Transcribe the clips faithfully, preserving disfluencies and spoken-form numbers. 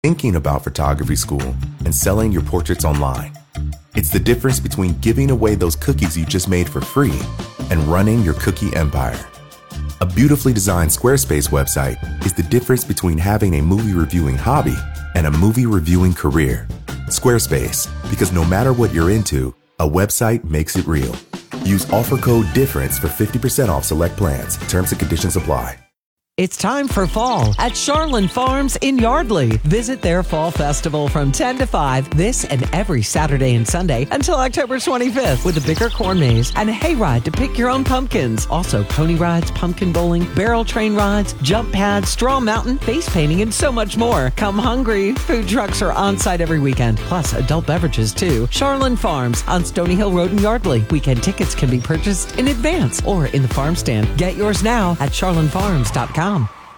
thinking about photography school and selling your portraits online. It's the difference between giving away those cookies you just made for free and running your cookie empire. A beautifully designed Squarespace website is the difference between having a movie reviewing hobby and a movie reviewing career. Squarespace, because no matter what you're into, a website makes it real. Use offer code DIFFERENCE for fifty percent off select plans. Terms and conditions apply. It's time for fall at Charlin Farms in Yardley. Visit their fall festival from ten to five this and every Saturday and Sunday until October twenty-fifth with a bigger corn maze and a hayride to pick your own pumpkins. Also, pony rides, pumpkin bowling, barrel train rides, jump pads, straw mountain, face painting, and so much more. Come hungry. Food trucks are on site every weekend, plus adult beverages too. Charlin Farms on Stony Hill Road in Yardley. Weekend tickets can be purchased in advance or in the farm stand. Get yours now at charlin farms dot com.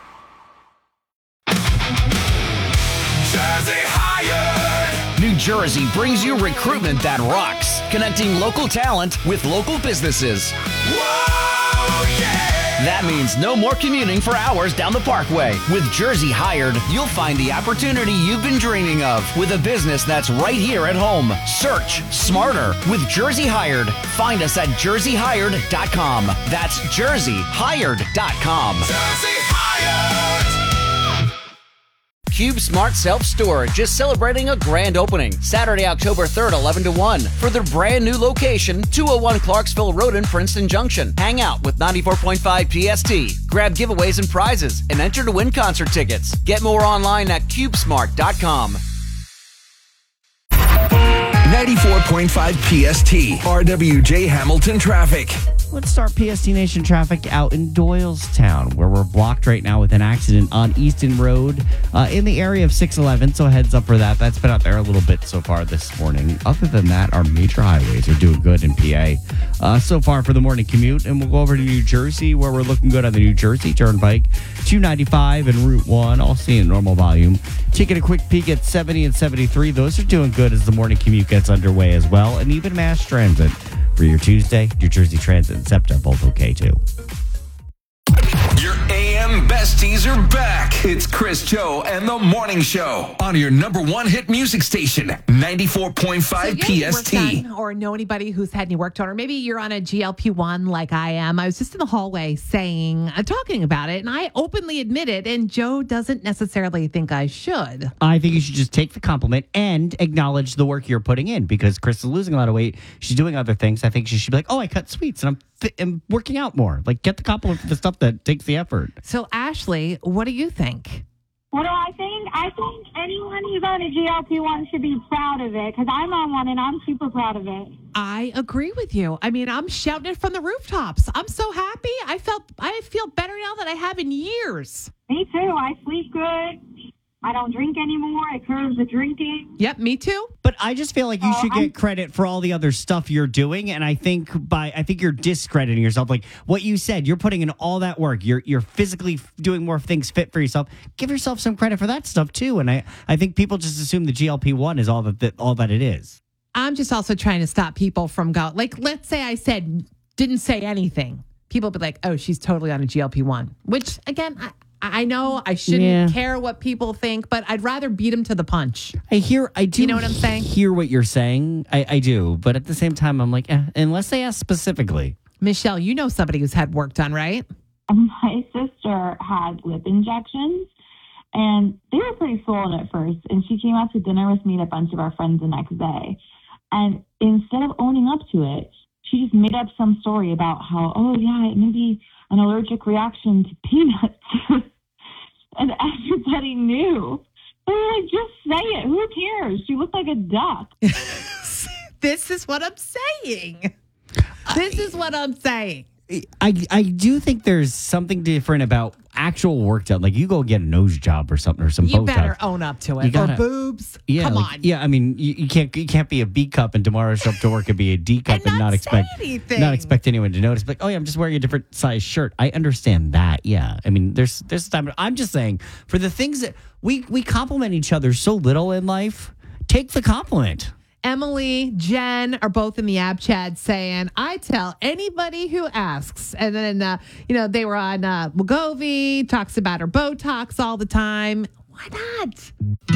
Jersey Hired. New Jersey brings you recruitment that rocks, connecting local talent with local businesses. Whoa, yeah! That means no more commuting for hours down the Parkway. With Jersey Hired, you'll find the opportunity you've been dreaming of with a business that's right here at home. Search smarter with Jersey Hired. Find us at jersey hired dot com. That's jersey hired dot com. Jersey Hired. Cube Smart Self-Storage is celebrating a grand opening Saturday, October third, eleven to one for their brand new location, two oh one Clarksville Road in Princeton Junction. Hang out with ninety-four point five P S T. Grab giveaways and prizes and enter to win concert tickets. Get more online at cube smart dot com. ninety-four point five P S T, R W J Hamilton traffic. Let's start P S T Nation traffic out in Doylestown, where we're blocked right now with an accident on Easton Road uh, in the area of six eleven, so heads up for that. That's been out there a little bit so far this morning. Other than that, our major highways are doing good in P A uh, so far for the morning commute, and we'll go over to New Jersey, where we're looking good on the New Jersey Turnpike, two ninety-five and Route one, all seeing normal volume. Taking a quick peek at seventy and seventy-three, those are doing good as the morning commute gets underway as well, and even mass transit. For your Tuesday, New Jersey Transit and SEPTA both okay too. Your A M besties are back. It's Chris, Joe, and the Morning Show on your number one hit music station, ninety-four point five so P S T. Or know anybody who's had any work done, or maybe you're on a G L P one like I am. I was just in the hallway saying, uh, talking about it, and I openly admit it, and Joe doesn't necessarily think I should. I think you should just take the compliment and acknowledge the work you're putting in, because Chris is losing a lot of weight. She's doing other things. I think she should be like, oh, I cut sweets and I'm, th- I'm working out more. Like, get the compliment for the stuff that takes the effort. So, Ashley, what do you think? What do I think? I think anyone who's on a G L P one should be proud of it, because I'm on one and I'm super proud of it. I agree with you. I mean, I'm shouting it from the rooftops. I'm so happy. I felt I feel better now than I have in years. Me too. I sleep good. I don't drink anymore. It curbs the drinking. Yep, me too. But I just feel like you Oh, should get I'm- credit for all the other stuff you're doing, and I think by I think you're discrediting yourself. Like what you said, you're putting in all that work. You're you're physically f- doing more things fit for yourself. Give yourself some credit for that stuff too. And I, I think people just assume the G L P one is all that, that all that it is. I'm just also trying to stop people from going. Like, let's say I said didn't say anything. People would be like, "Oh, she's totally on a G L P one," which again. I, I know I shouldn't Yeah. care what people think, but I'd rather beat them to the punch. I hear, I do. You know what I'm saying? Hear what you're saying. I, I do, but at the same time, I'm like, eh, unless they ask specifically. Michelle, you know somebody who's had work done, right? My sister had lip injections, and they were pretty swollen at first. And she came out to dinner with me and a bunch of our friends the next day. And instead of owning up to it, she just made up some story about how, oh, yeah, it may be an allergic reaction to peanuts. And everybody knew. They were like, just say it. Who cares? She looked like a duck. This is what I'm saying. This is what I'm saying. I, I do think there's something different about actual work done. Like you go get a nose job or something or some You Botox. better own up to it. You gotta- or boobs. Yeah, Come like- on. Yeah, I mean, you, you can't you can't be a B cup and tomorrow show up to work and be a D cup And and, not not say expect anything. not expect anyone to notice. Like, oh yeah, I'm just wearing a different size shirt. I understand that. Yeah, I mean, there's there's time. I'm just saying for the things that we we compliment each other so little in life. Take the compliment. Emily, Jen are both in the app chat saying, I tell anybody who asks. And then, uh, you know, they were on uh, Wegovy, talks about her Botox all the time. Why not?